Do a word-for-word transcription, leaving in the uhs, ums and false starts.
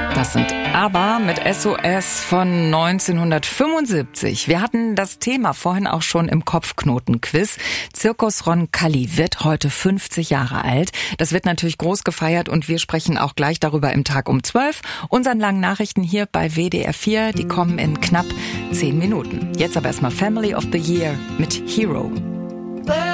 Das sind ABBA mit S O S von neunzehnhundertfünfundsiebzig. Wir hatten das Thema vorhin auch schon im Kopfknoten-Quiz. Circus Roncalli wird heute fünfzig Jahre alt. Das wird natürlich groß gefeiert und wir sprechen auch gleich darüber im Tag um zwölf. Unseren langen Nachrichten hier bei W D R vier, die kommen in knapp zehn Minuten. Jetzt aber erstmal Family of the Year mit Hero.